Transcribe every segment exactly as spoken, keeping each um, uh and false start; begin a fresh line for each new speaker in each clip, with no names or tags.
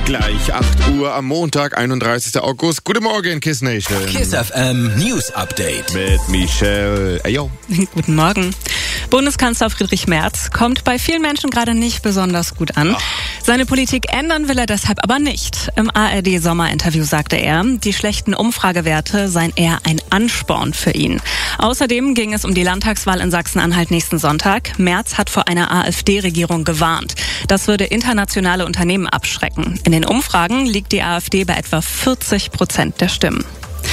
Gleich acht Uhr am Montag, einunddreißigster August. Guten Morgen, Kiss Nation.
Kiss F M News Update.
Mit Michelle. Ey, yo.
Guten Morgen. Bundeskanzler Friedrich Merz kommt bei vielen Menschen gerade nicht besonders gut an. Ach. Seine Politik ändern will er deshalb aber nicht. Im A R D-Sommerinterview sagte er, die schlechten Umfragewerte seien eher ein Ansporn für ihn. Außerdem ging es um die Landtagswahl in Sachsen-Anhalt nächsten Sonntag. Merz hat vor einer AfD-Regierung gewarnt. Das würde internationale Unternehmen abschrecken. In den Umfragen liegt die AfD bei etwa vierzig Prozent der Stimmen.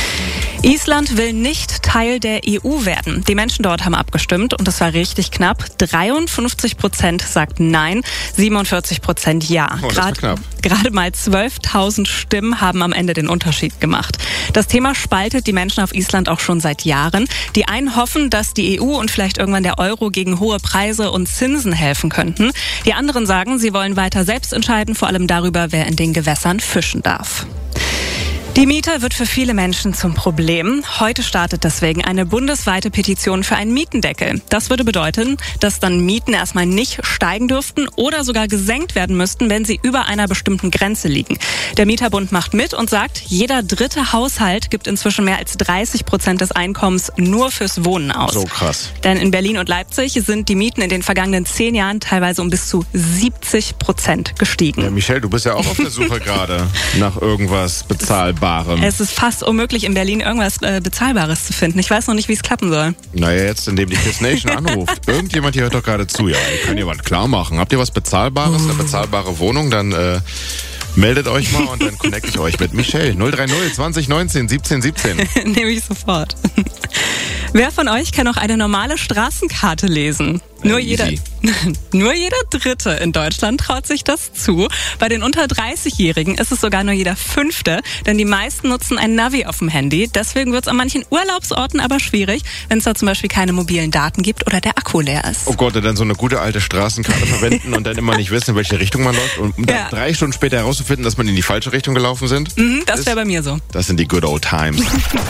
Island will nicht Teil der E U werden. Die Menschen dort haben abgestimmt und es war richtig knapp. dreiundfünfzig Prozent sagten Nein, siebenundvierzig Prozent Ja.
Oh,
Gerade,
knapp.
gerade mal zwölftausend Stimmen haben am Ende den Unterschied gemacht. Das Thema spaltet die Menschen auf Island auch schon seit Jahren. Die einen hoffen, dass die E U und vielleicht irgendwann der Euro gegen hohe Preise und Zinsen helfen könnten. Die anderen sagen, sie wollen weiter selbst entscheiden, vor allem darüber, wer in den Gewässern fischen darf. Die Miete wird für viele Menschen zum Problem. Heute startet deswegen eine bundesweite Petition für einen Mietendeckel. Das würde bedeuten, dass dann Mieten erstmal nicht steigen dürften oder sogar gesenkt werden müssten, wenn sie über einer bestimmten Grenze liegen. Der Mieterbund macht mit und sagt, jeder dritte Haushalt gibt inzwischen mehr als dreißig Prozent des Einkommens nur fürs Wohnen aus.
So krass.
Denn in Berlin und Leipzig sind die Mieten in den vergangenen zehn Jahren teilweise um bis zu siebzig Prozent gestiegen.
Ja, Michelle, du bist ja auch auf der Suche gerade nach irgendwas bezahlbarem.
Es ist fast unmöglich, in Berlin irgendwas äh, Bezahlbares zu finden. Ich weiß noch nicht, wie es klappen soll.
Naja, jetzt, indem die Kiss Nation anruft. Irgendjemand hier hört doch gerade zu. Ja, ich kann dir was klar machen. Habt ihr was Bezahlbares, eine bezahlbare Wohnung? Dann äh, meldet euch mal und dann connecte ich euch mit Michelle. null drei null zwanzig neunzehn siebzehn siebzehn.
Nehme ich sofort. Wer von euch kann auch eine normale Straßenkarte lesen? Nur jeder, nur jeder Dritte in Deutschland traut sich das zu. Bei den unter dreißig-Jährigen ist es sogar nur jeder Fünfte, denn die meisten nutzen ein Navi auf dem Handy. Deswegen wird es an manchen Urlaubsorten aber schwierig, wenn es da zum Beispiel keine mobilen Daten gibt oder der Akku leer ist.
Oh Gott, und dann so eine gute alte Straßenkarte verwenden und dann immer nicht wissen, in welche Richtung man läuft und dann
ja.
drei Stunden später herauszufinden, dass man in die falsche Richtung gelaufen sind.
Mhm, das wäre bei mir so.
Das sind die good old times.